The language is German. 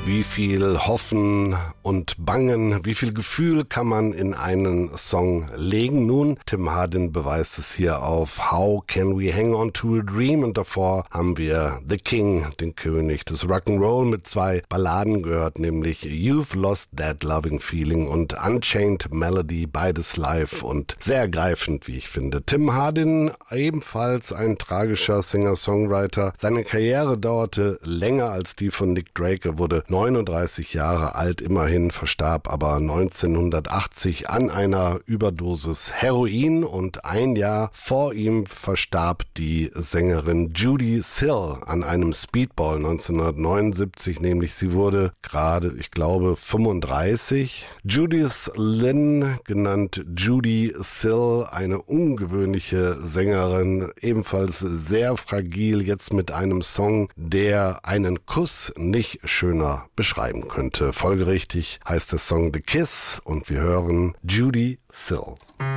Wie viel Hoffen und Bangen, wie viel Gefühl kann man in einen Song legen? Nun, Tim Hardin beweist es hier auf How Can We Hang On To A Dream, und davor haben wir The King, den König des Rock'n'Roll, mit zwei Balladen gehört, nämlich You've Lost That Loving Feeling und Unchained Melody, beides live und sehr ergreifend, wie ich finde. Tim Hardin, ebenfalls ein tragischer Singer-Songwriter. Seine Karriere dauerte länger als die von Nick Drake. Er wurde 39 Jahre alt, immerhin, verstarb aber 1980 an einer Überdosis Heroin, und ein Jahr vor ihm verstarb die Sängerin Judee Sill an einem Speedball 1979, nämlich sie wurde gerade, ich glaube, 35. Judith Lynn, genannt Judee Sill, eine ungewöhnliche Sängerin, ebenfalls sehr fragil, jetzt mit einem Song, der einen Kuss nicht schöner beschreiben könnte. Folgerichtig heißt der Song The Kiss, und wir hören Judee Sill.